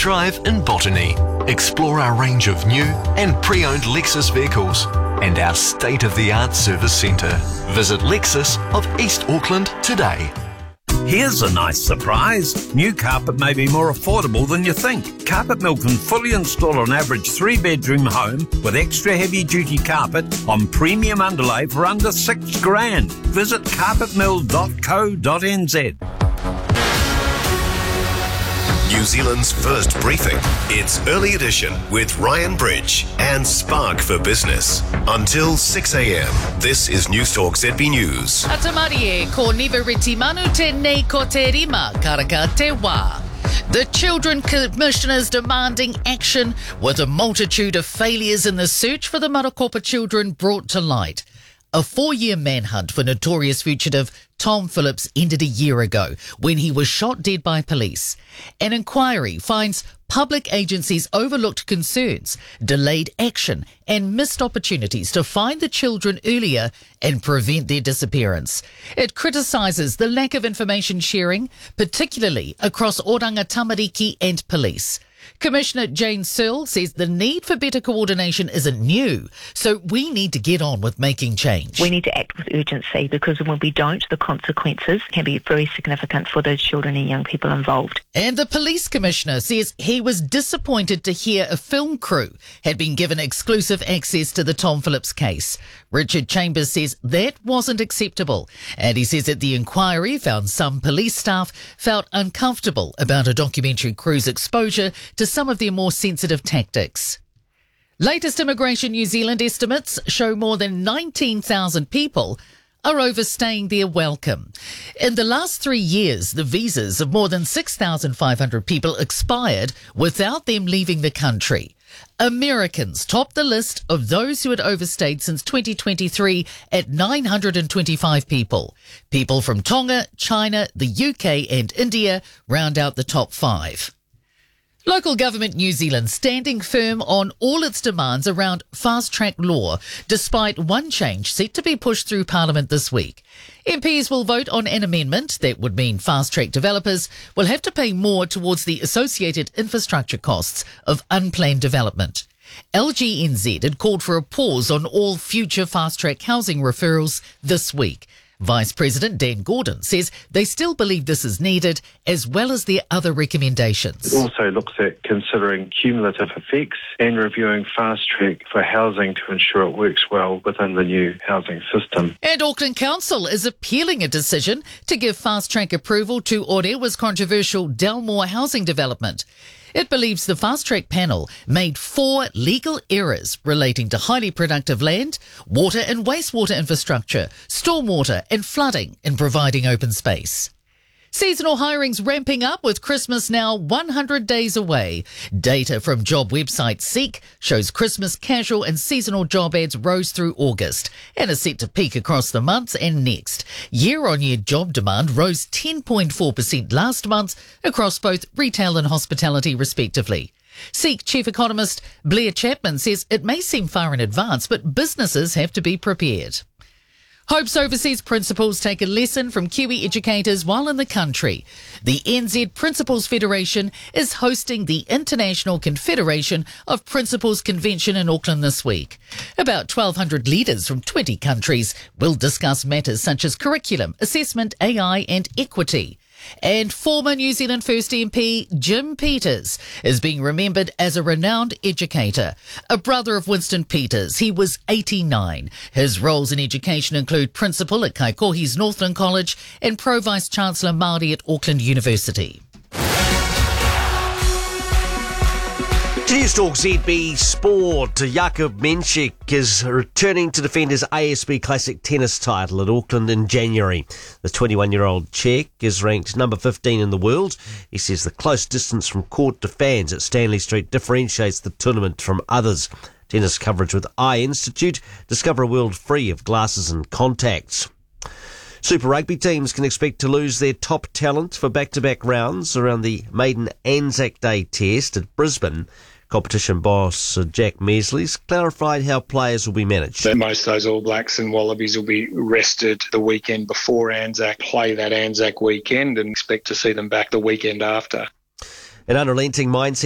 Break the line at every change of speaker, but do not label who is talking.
Drive in Botany. Explore our range of new and pre-owned Lexus vehicles and our state-of-the-art service centre. Visit Lexus of East Auckland today.
Here's a nice surprise. New carpet may be more affordable than you think. Carpet Mill can fully install an average 3-bedroom home with extra heavy-duty carpet on premium underlay for under $6,000. Visit carpetmill.co.nz.
New Zealand's first briefing. It's Early Edition with Ryan Bridge and Spark for Business. Until 6 a.m, this is Newstalk ZB News.
Atamarie ko niveriti manu te nei ko te rima karaka te wā. The Children Commissioners demanding action with a multitude of failures in the search for the Marakopa children brought to light. A 4-year manhunt for notorious fugitive Tom Phillips ended a year ago when he was shot dead by police. An inquiry finds public agencies overlooked concerns, delayed action and missed opportunities to find the children earlier and prevent their disappearance. It criticises the lack of information sharing, particularly across Oranga Tamariki and police. Commissioner Jane Searle says the need for better coordination isn't new, so we need to get on with making change.
We need to act with urgency because when we don't, the consequences can be very significant for those children and young people involved.
And the police commissioner says he was disappointed to hear a film crew had been given exclusive access to the Tom Phillips case. Richard Chambers says that wasn't acceptable, and he says that the inquiry found some police staff felt uncomfortable about a documentary crew's exposure to some of their more sensitive tactics. Latest Immigration New Zealand estimates show more than 19,000 people are overstaying their welcome. In the last 3 years, the visas of more than 6,500 people expired without them leaving the country. Americans topped the list of those who had overstayed since 2023 at 925 people. People from Tonga, China, the UK and India round out the top 5. Local Government New Zealand standing firm on all its demands around fast-track law, despite one change set to be pushed through Parliament this week. MPs will vote on an amendment that would mean fast-track developers will have to pay more towards the associated infrastructure costs of unplanned development. LGNZ had called for a pause on all future fast-track housing referrals this week. Vice President Dan Gordon says they still believe this is needed, as well as their other recommendations.
It also looks at considering cumulative effects and reviewing fast track for housing to ensure it works well within the new housing system.
And Auckland Council is appealing a decision to give fast track approval to Orewa's controversial Delmore housing development. It believes the fast-track panel made 4 legal errors relating to highly productive land, water and wastewater infrastructure, stormwater and flooding in providing open space. Seasonal hiring's ramping up with Christmas now 100 days away. Data from job website Seek shows Christmas casual and seasonal job ads rose through August and are set to peak across the months and next. Year-on-year job demand rose 10.4% last month across both retail and hospitality respectively. Seek Chief Economist Blair Chapman says it may seem far in advance, but businesses have to be prepared. Hope's overseas principals take a lesson from Kiwi educators while in the country. The NZ Principals Federation is hosting the International Confederation of Principals Convention in Auckland this week. About 1,200 leaders from 20 countries will discuss matters such as curriculum, assessment, AI and equity. And former New Zealand First MP Jim Peters is being remembered as a renowned educator. A brother of Winston Peters, he was 89. His roles in education include principal at Kaikohi's Northland College and Pro-Vice-Chancellor Māori at Auckland University.
Newstalk ZB Sport. Jakub Menchik is returning to defend his ASB Classic tennis title at Auckland in January. The 21-year-old Czech is ranked number 15 in the world. He says the close distance from court to fans at Stanley Street differentiates the tournament from others. Tennis coverage with Eye Institute. Discover a world free of glasses and contacts. Super Rugby teams can expect to lose their top talent for back-to-back rounds around the maiden Anzac Day test at Brisbane. Competition boss Jack Mesley's clarified how players will be managed.
Most of those All Blacks and Wallabies will be rested the weekend before Anzac, play that Anzac weekend and expect to see them back the weekend after.
An unrelenting mindset